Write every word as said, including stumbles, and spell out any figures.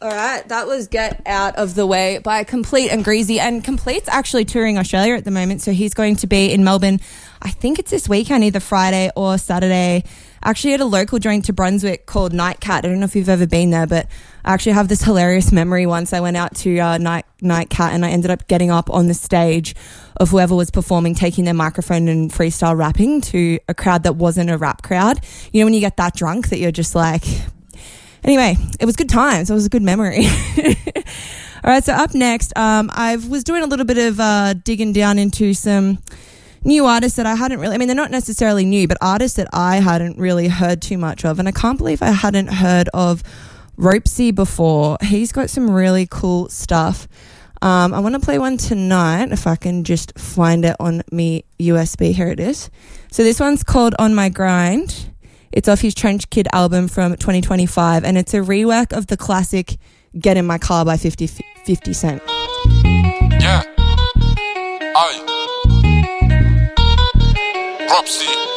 All right, that was Get Out of the Way by Complete and Greasy. And Complete's actually touring Australia at the moment, so he's going to be in Melbourne, I think it's this weekend, either Friday or Saturday. Actually at a local joint to Brunswick called Nightcat. I don't know if you've ever been there, but I actually have this hilarious memory once I went out to uh, Night Nightcat and I ended up getting up on the stage of whoever was performing, taking their microphone and freestyle rapping to a crowd that wasn't a rap crowd. You know when you get that drunk that you're just like... Anyway, it was good times. It was a good memory. All right, so up next, um, I was doing a little bit of uh, digging down into some new artists that I hadn't really... I mean, they're not necessarily new, but artists that I hadn't really heard too much of. And I can't believe I hadn't heard of Ropesy before. He's got some really cool stuff. Um, I want to play one tonight, if I can just find it on me U S B. Here it is. So this one's called On My Grind. It's off his Trench Kid album from twenty twenty-five, and it's a rework of the classic Get In My Car by fifty, fifty Cent. Yeah. Aye. Ropesy.